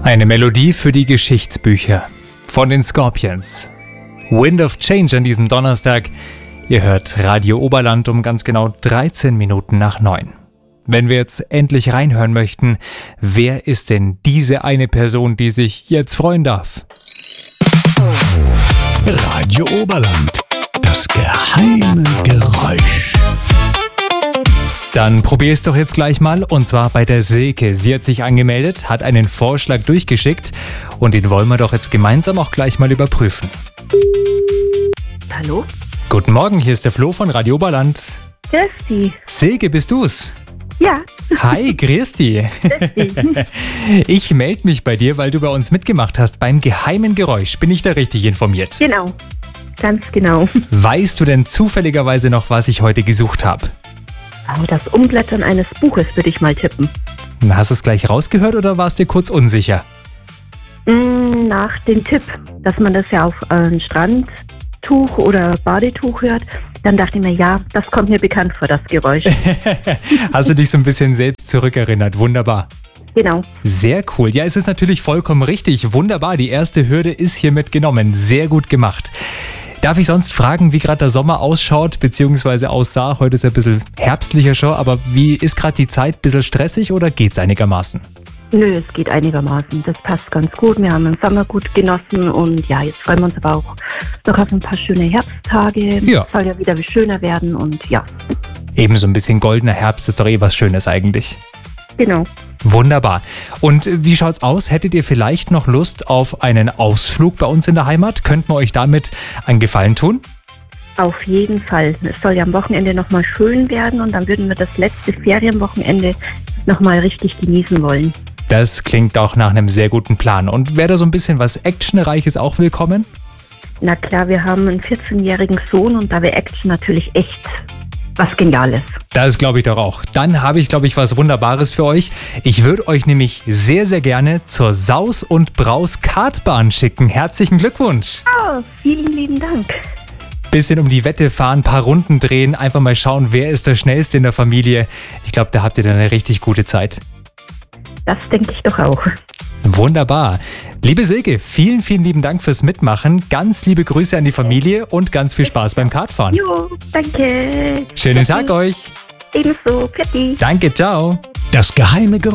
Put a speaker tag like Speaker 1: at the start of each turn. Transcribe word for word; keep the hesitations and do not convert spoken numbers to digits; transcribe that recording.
Speaker 1: Eine Melodie für die Geschichtsbücher von den Scorpions. Wind of Change an diesem Donnerstag. Ihr hört Radio Oberland um ganz genau dreizehn Minuten nach neun. Wenn wir jetzt endlich reinhören möchten, wer ist denn diese eine Person, die sich jetzt freuen darf?
Speaker 2: Radio Oberland, das geheime Geräusch.
Speaker 1: Dann probier es doch jetzt gleich mal, und zwar bei der Silke. Sie hat sich angemeldet, hat einen Vorschlag durchgeschickt und den wollen wir doch jetzt gemeinsam auch gleich mal überprüfen.
Speaker 3: Hallo?
Speaker 1: Guten Morgen, hier ist der Flo von Radio Oberland.
Speaker 3: Grüß dich.
Speaker 1: Silke, bist du's?
Speaker 3: Ja.
Speaker 1: Hi, grüß dich. Ich melde mich bei dir, weil du bei uns mitgemacht hast beim geheimen Geräusch. Bin ich da richtig informiert?
Speaker 3: Genau, ganz genau.
Speaker 1: Weißt du denn zufälligerweise noch, was ich heute gesucht habe?
Speaker 3: Oh, das Umblättern eines Buches würde ich mal tippen.
Speaker 1: Hast du es gleich rausgehört oder warst du kurz unsicher?
Speaker 3: Mm, nach dem Tipp, dass man das ja auf ein Strandtuch oder Badetuch hört, dann dachte ich mir, ja, das kommt mir bekannt vor, das Geräusch.
Speaker 1: Hast du dich so ein bisschen selbst zurückerinnert? Wunderbar.
Speaker 3: Genau.
Speaker 1: Sehr cool. Ja, es ist natürlich vollkommen richtig. Wunderbar. Die erste Hürde ist hiermit genommen. Sehr gut gemacht. Darf ich sonst fragen, wie gerade der Sommer ausschaut, beziehungsweise aussah? Heute ist ja ein bisschen herbstlicher schon, aber wie ist gerade die Zeit? Ein bisschen stressig oder geht's einigermaßen?
Speaker 3: Nö, es geht einigermaßen. Das passt ganz gut. Wir haben den Sommer gut genossen und ja, jetzt freuen wir uns aber auch noch auf ein paar schöne Herbsttage.
Speaker 1: Ja.
Speaker 3: Es soll ja wieder schöner werden und ja.
Speaker 1: Eben so ein bisschen goldener Herbst ist doch eh was Schönes eigentlich.
Speaker 3: Genau.
Speaker 1: Wunderbar. Und wie schaut's aus? Hättet ihr vielleicht noch Lust auf einen Ausflug bei uns in der Heimat? Könnten wir euch damit einen Gefallen tun?
Speaker 3: Auf jeden Fall. Es soll ja am Wochenende nochmal schön werden und dann würden wir das letzte Ferienwochenende nochmal richtig genießen wollen.
Speaker 1: Das klingt auch nach einem sehr guten Plan. Und wäre da so ein bisschen was Actionreiches auch willkommen?
Speaker 3: Na klar, wir haben einen vierzehnjährigen Sohn und da wäre Action natürlich echt was Geniales.
Speaker 1: Das glaube ich doch auch. Dann habe ich, glaube ich, was Wunderbares für euch. Ich würde euch nämlich sehr, sehr gerne zur Saus und Braus Kartbahn schicken. Herzlichen Glückwunsch.
Speaker 3: Oh, vielen lieben Dank.
Speaker 1: Bisschen um die Wette fahren, ein paar Runden drehen, einfach mal schauen, wer ist der Schnellste in der Familie. Ich glaube, da habt ihr dann eine richtig gute Zeit.
Speaker 3: Das denke ich doch auch.
Speaker 1: Wunderbar. Liebe Silke, vielen, vielen lieben Dank fürs Mitmachen. Ganz liebe Grüße an die Familie und ganz viel Spaß beim Kartfahren.
Speaker 3: Jo, danke.
Speaker 1: Schönen Tag euch.
Speaker 3: Ebenso. Pfiat.
Speaker 1: Danke, ciao.
Speaker 2: Das geheime Geräusch.